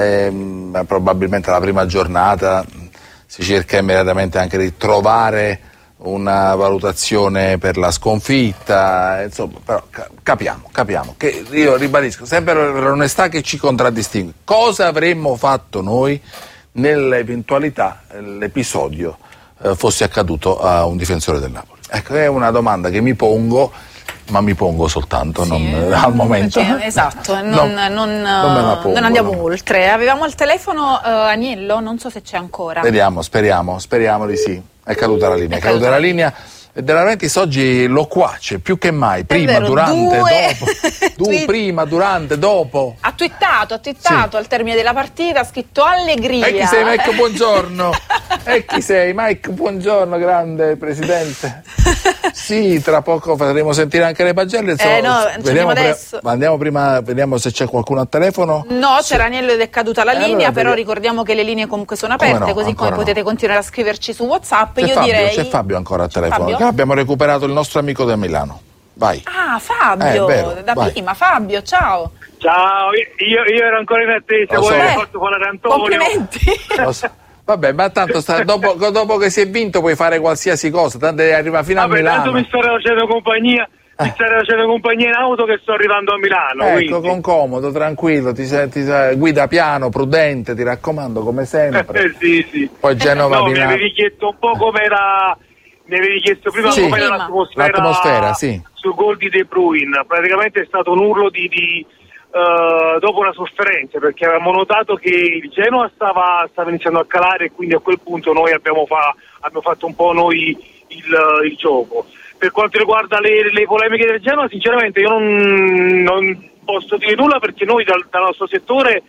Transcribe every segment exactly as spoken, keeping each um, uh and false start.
ehm, probabilmente la prima giornata si cerca immediatamente anche di trovare una valutazione per la sconfitta, insomma, però capiamo, capiamo, che io ribadisco, sempre l'onestà che ci contraddistingue. Cosa avremmo fatto noi nell'eventualità l'episodio eh, fosse accaduto a un difensore del Napoli? Ecco, è una domanda che mi pongo, ma mi pongo soltanto, sì, non, al momento. Cioè, esatto, non, no, non, non, pongo, non andiamo no. oltre. Avevamo al telefono uh, Agnello, non so se c'è ancora. Vediamo, speriamo, speriamo di sì. È caduta la linea, è, è caduta la linea. De Laurentiis oggi loquace più che mai, prima, vero, durante, due... dopo. Tu prima, durante, dopo. Ha twittato, ha twittato sì. Al termine della partita, ha scritto allegria. E chi sei, Mike? Buongiorno. E chi sei, Mike? Buongiorno, grande presidente. Sì, tra poco faremo sentire anche le pagelle. Insomma, eh no, vediamo adesso. Pre- andiamo prima, vediamo se c'è qualcuno al telefono. No, sì. C'era Agnello ed è caduta la eh, linea, allora, però vediamo. Ricordiamo che le linee comunque sono aperte, come no, così come no. potete continuare a scriverci su WhatsApp. C'è Io Fabio, direi. C'è Fabio ancora al telefono. Fabio? Abbiamo recuperato il nostro amico da Milano. Vai. Ah, Fabio, eh, vero, da vai. prima, Fabio, ciao. Ciao, io, io ero ancora in attesa, Lo voi so. avete fatto parlare Antonio. Complimenti. Lo so. Vabbè, ma tanto sta, dopo, dopo che si è vinto puoi fare qualsiasi cosa, tanto arriva fino Vabbè, a Milano. tanto mi starei facendo compagnia, mi starei facendo compagnia in auto che sto arrivando a Milano. Ecco, quindi. con comodo, tranquillo, ti, ti, ti, guida piano, prudente, ti raccomando, come sempre. Eh, sì, sì. Poi Genova, no, mi Milano. avevi chiesto un po' com'era, mi avevi chiesto prima sì, com'era prima. l'atmosfera, l'atmosfera sì. sul gol di De Bruyne. Praticamente è stato un urlo di... di Uh, dopo una sofferenza, perché avevamo notato che il Genoa stava, stava iniziando a calare e quindi a quel punto noi abbiamo, fa, abbiamo fatto un po' noi il, il gioco. Per quanto riguarda le, le polemiche del Genoa, sinceramente io non, non posso dire nulla, perché noi dal, dal nostro settore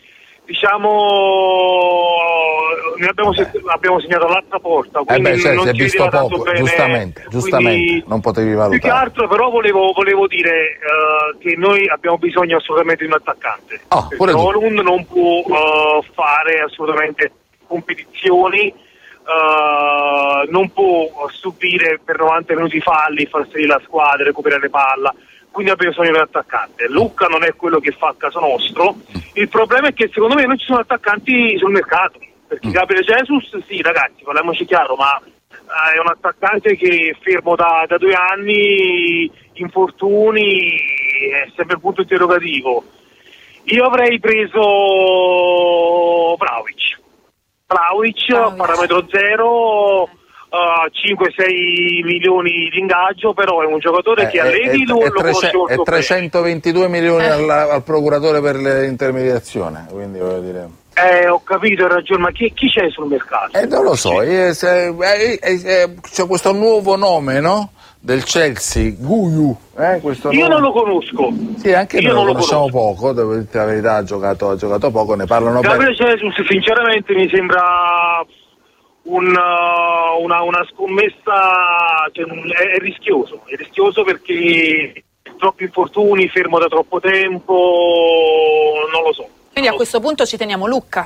diciamo ne abbiamo, abbiamo segnato l'altra porta, quindi eh beh, cioè, non si è ci visto poco, bene, giustamente, giustamente quindi, non potevi valutare. Più che altro però volevo, volevo dire uh, che noi abbiamo bisogno assolutamente di un attaccante. Oh, pure Solund non può uh, fare assolutamente competizioni, uh, non può subire per novanta minuti falli, far salire la squadra, recuperare palla. Quindi abbiamo bisogno di un attaccante. Lucca non è quello che fa a caso nostro. Il problema è che secondo me non ci sono attaccanti sul mercato, perché Gabriel Jesus, sì ragazzi, parliamoci chiaro, ma eh, è un attaccante che è fermo da, da due anni, infortuni, è sempre il punto interrogativo. Io avrei preso Vlahovic. Vlahovic, parametro zero. Uh, cinque sei milioni di ingaggio, però è un giocatore eh, che Allegri lo, lo conosce molto e trecentoventidue bene. milioni al, al procuratore per l'intermediazione, quindi voglio dire. Eh, ho capito, hai ragione, ma chi, chi c'è sul mercato? Eh, non lo so, eh, se, eh, eh, c'è questo nuovo nome, no? Del Chelsea, Guiu. Eh, questo Io nome. non lo conosco. Sì, anche Io noi lo lo conosciamo conosco. poco, devo dire la verità, ha giocato, ha giocato poco, ne parlano Gabriel bene. Jesus, sinceramente, mi sembra un, uh, una, una scommessa, cioè, è, è rischioso, è rischioso perché troppi infortuni, fermo da troppo tempo, non lo so. Quindi a questo punto ci teniamo Lucca.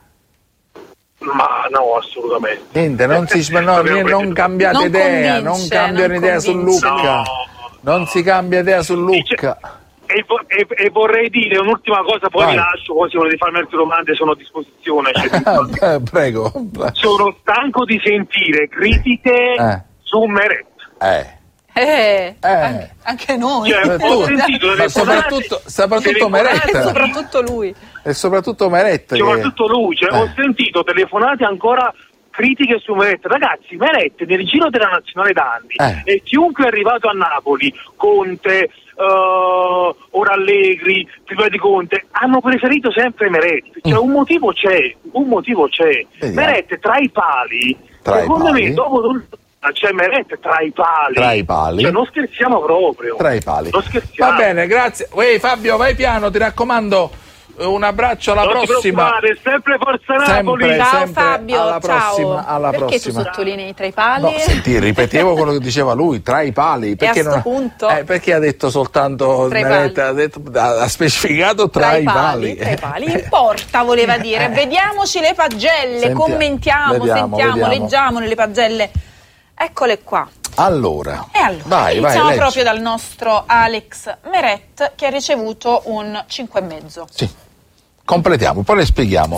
Ma no, assolutamente. Niente, non, si, no, non cambiate non idea, non cambiano idea su Lucca, no, non si cambia idea su Lucca. E, e, e vorrei dire un'ultima cosa, poi Vai. vi lascio, poi se volete farmi altre domande sono a disposizione. Cioè, eh, prego. Sono stanco di sentire critiche eh. su Meret. Eh. Eh, Eh. Anche, anche noi. Cioè, tu, ho sentito ma delle soprattutto, soprattutto telefonate- Meret. E soprattutto lui. E soprattutto Meret. Che... soprattutto lui, cioè, Eh. ho sentito telefonate ancora critiche su Meret. Ragazzi, Meret nel giro della nazionale da anni Eh. e chiunque è arrivato a Napoli, Conte, uh, ora Allegri, prima di Conte, hanno preferito sempre Meret. Cioè, Mm. un motivo c'è, un motivo c'è. Vediamo. Meret tra i pali, Tra i secondo pali? me dopo tutto c'è Meret tra i pali. Tra i pali? Cioè, non scherziamo proprio. Tra i pali. Non scherziamo. Va bene, grazie. Uè, Fabio, vai piano, ti raccomando. Un abbraccio alla non prossima. Ti sempre Forza Napoli. Sempre, Ciao sempre. Fabio, alla ciao. prossima, alla Perché prossima. tu sottolinei tra i pali? No, senti, ripetevo quello che diceva lui, tra i pali. Perché, a sto non ha, punto? eh, perché ha detto soltanto Tra i Meret, pali. ha, detto, ha, ha specificato tra, Tra i pali. tra i pali. In porta voleva dire. Vediamoci le pagelle, Senti- commentiamo, vediamo, sentiamo, vediamo. leggiamo nelle pagelle. Eccole qua. Allora, E allora, vai, iniziamo vai, leggi. proprio dal nostro Alex Meret che ha ricevuto un cinque e mezzo. Sì, completiamo, poi le spieghiamo.